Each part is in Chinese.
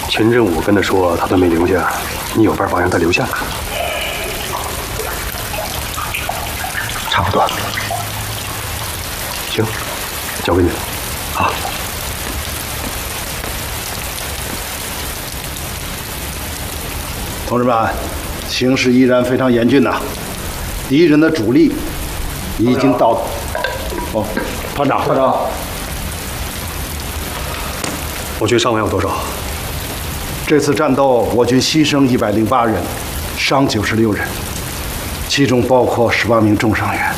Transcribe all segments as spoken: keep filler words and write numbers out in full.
秦振武跟他说他都没留下，你有办法让他留下吗？ 差不多。 行，交给你了。好。 同志们，形势依然非常严峻呐，敌人的主力已经到。哦，团长，团长， 我军伤亡有多少？ 这次战斗，我军牺牲一百零八人，伤九十六人，其中包括十八名重伤员。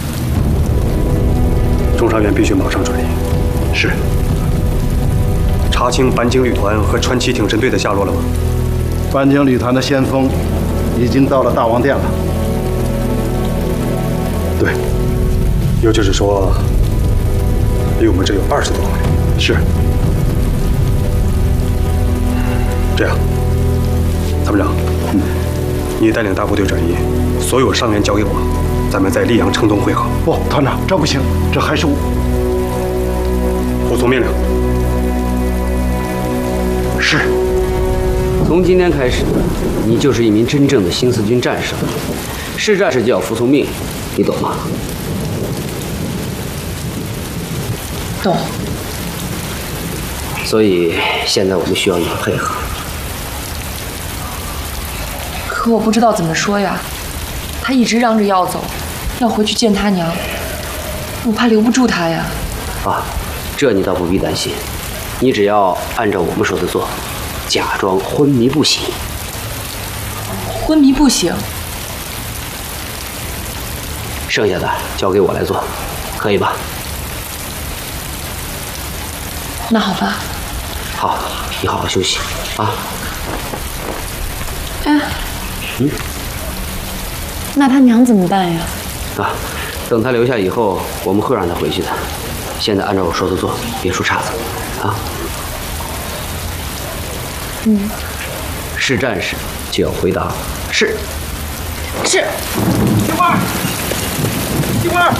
重伤员必须马上转移。 是。 查清班经旅团和川崎挺身队的下落了吗？ 班经旅团的先锋已经到了大王殿了。 对，也就是说，离我们这有二十多公里。 是。 这样，参谋长，嗯，你带领大部队转移，所有伤员交给我，咱们在溧阳城东会合。 不，团长，这不行，这还是我。 服从命令。 是。 从今天开始，你就是一名真正的新四军战士了。是战士就要服从命令，你懂吗？ 懂。 所以现在我们需要你的配合。 可我不知道怎么说呀，他一直嚷着要走，要回去见他娘，我怕留不住他呀。 啊，这你倒不必担心，你只要按照我们说的做，假装昏迷不醒。 昏迷不醒？ 剩下的交给我来做，可以吧？ 那好吧。 好，你好好休息啊。 哎。 嗯， 那他娘怎么办呀？ 啊，等他留下以后，我们会让他回去的。现在按照我说的做，别出岔子，啊。 嗯。 是战士就要回答是。 是。 金花，金花，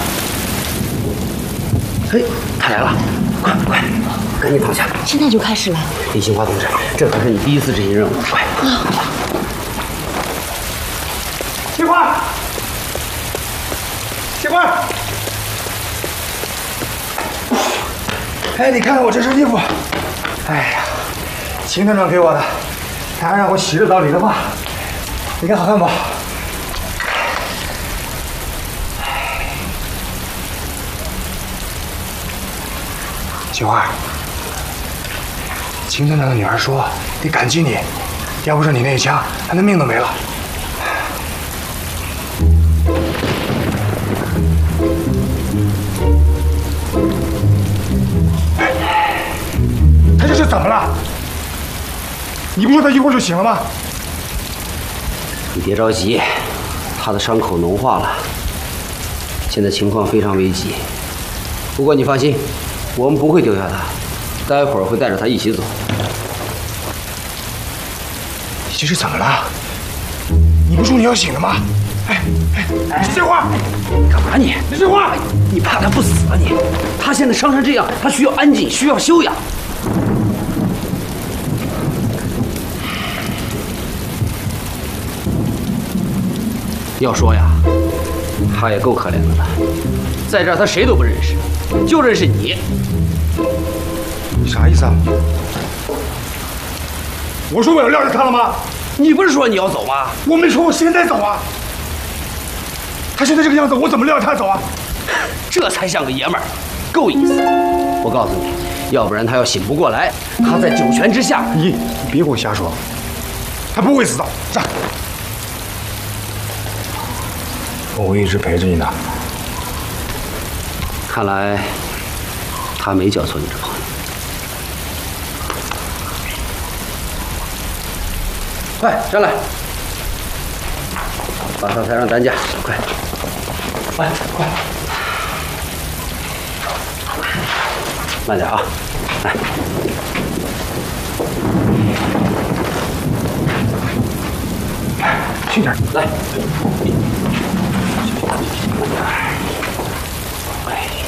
嘿，他来了，快快，赶紧躺下。 现在就开始了。 李杏花同志，这可是你第一次执行任务，快！ 啊。 金花，金花， 哎，你看看我这身衣服，哎呀，秦团长给我的，他还让我洗着澡理了发，你看好看不？菊花，秦团长的女儿说得感激你，要不是你那一枪，他的命都没了。他这是怎么了？你不说他一会儿就醒了吗？ 你别着急，他的伤口脓化了，现在情况非常危急。不过你放心，我们不会丢下他，待会儿会带着他一起走。 你这是怎么了？你不说你要醒了吗？哎哎，李杏花， 干嘛你？ 李杏花， 你怕他不死啊你？他现在伤成这样，他需要安静，需要休养。要说呀，他也够可怜的了，在这儿他谁都不认识，就认识你。 你啥意思啊？我说我要撂下他了吗？ 你不是说你要走吗？ 我没说我现在走啊。他现在这个样子，我怎么撂下他走啊？ 这才像个爷们儿，够意思。我告诉你，要不然他要醒不过来，他在九泉之下。 你你别给我瞎说，他不会死的。站。我会一直陪着你的。 看来他没交错你这朋友。快上来，把他抬上担架，快，快快，慢点啊，来， 轻点， 来，哎。